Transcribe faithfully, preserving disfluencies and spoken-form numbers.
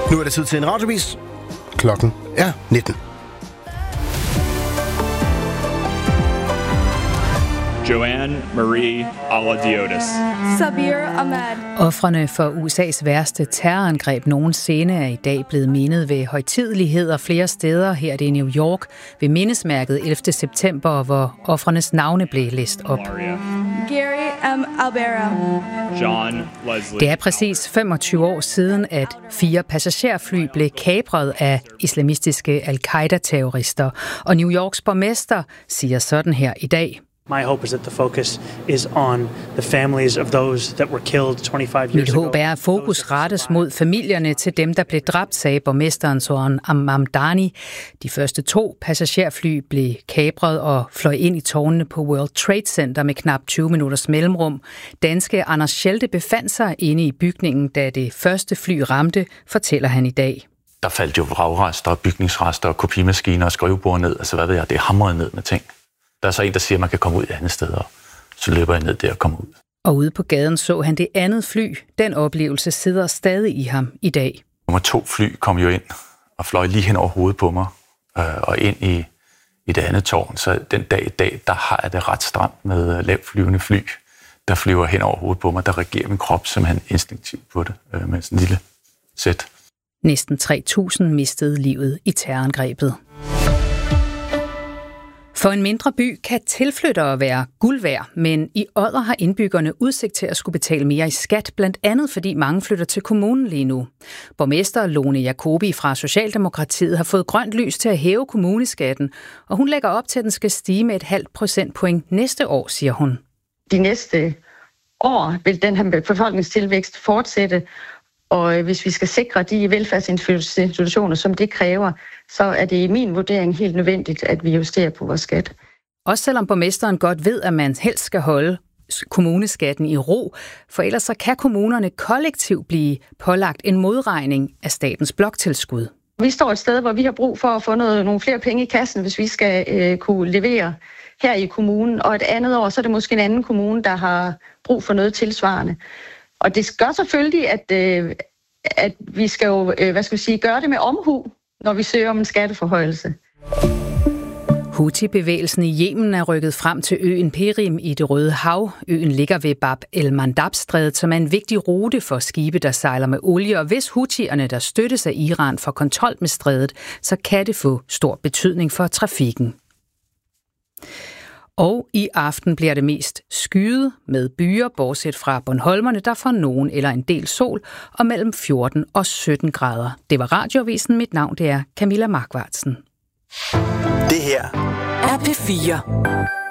Nu er det tid til en radiovis. Klokken er nitten. Joanne Marie Aladiotis. Sabir Ahmad. Ofrene for U S A's værste terrorangreb nogensinde er i dag blevet mindet ved højtideligheder flere steder. Her er det i New York ved mindesmærket ellevte september, hvor ofrenes navne blev læst op. Gary M. Albera. John Leslie. Det er præcis femogtyve år siden, at fire passagerfly blev kapret af islamistiske al-Qaida-terrorister. Og New Yorks borgmester siger sådan her i dag. My hope is that the focus is on the families of those that were killed twenty-five years Mit ago. håb er, at fokus rettes mod familierne til dem, der blev dræbt, sagde borgmesteren Zoran Amamdani. De første to passagerfly blev kapret og fløj ind i tårnene på World Trade Center med knap tyve minutters mellemrum. Danske Anders Schelte befandt sig inde i bygningen, da det første fly ramte, fortæller han i dag. Der faldt jo vragrester, bygningsrester, kopimaskiner og skrivebord ned. Altså hvad ved jeg, det hamrede ned med ting. Der er så en, der siger, at man kan komme ud et andet sted, og så løber jeg ned der og kommer ud. Og ude på gaden så han det andet fly. Den oplevelse sidder stadig i ham i dag. Nummer to fly kom jo ind og fløj lige hen over hovedet på mig, øh, og ind i, i det andet tårn. Så den dag i dag, der har jeg det ret stramt med lavt flyvende fly, der flyver hen over hovedet på mig. Der reagerer min krop simpelthen instinktivt på det øh, med sådan en lille sæt. Næsten tre tusind mistede livet i terrorangrebet. For en mindre by kan tilflyttere være guld værd, men i Odder har indbyggerne udsigt til at skulle betale mere i skat, blandt andet fordi mange flytter til kommunen lige nu. Borgmester Lone Jacobi fra Socialdemokratiet har fået grønt lys til at hæve kommuneskatten, og hun lægger op til, at den skal stige med et halvt procentpoint næste år, siger hun. De næste år vil den her befolkningstilvækst fortsætte, og hvis vi skal sikre de velfærdsinstitutioner, som det kræver, så er det i min vurdering helt nødvendigt, at vi justerer på vores skat. Også selvom borgmesteren godt ved, at man helst skal holde kommuneskatten i ro, for ellers så kan kommunerne kollektivt blive pålagt en modregning af statens bloktilskud. Vi står et sted, hvor vi har brug for at få noget, nogle flere penge i kassen, hvis vi skal øh, kunne levere her i kommunen, og et andet år, så er det måske en anden kommune, der har brug for noget tilsvarende. Og det gør selvfølgelig, at, øh, at vi skal jo, øh, hvad skal vi sige, gøre det med omhu, når vi søger om en skatteforhøjelse. Houthi-bevægelsen i Yemen er rykket frem til øen Perim i det Røde Hav. Øen ligger ved Bab el-Mandab-strædet, som er en vigtig rute for skibe, der sejler med olie. Og hvis Houthierne, der støttes af Iran, får kontrol med strædet, så kan det få stor betydning for trafikken. Og i aften bliver det mest skyet med byer, bortset fra Bornholmerne, der får nogen eller en del sol, og mellem fjorten og sytten grader. Det var Radioavisen. Mit navn det er Camilla Markvartsen. Det her er P fire.